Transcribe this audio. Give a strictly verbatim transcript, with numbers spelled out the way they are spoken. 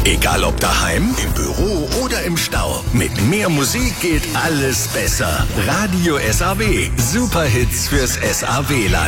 Egal ob daheim, im Büro oder im Stau. Mit mehr Musik geht alles besser. Radio S A W. Superhits fürs S A W-Land.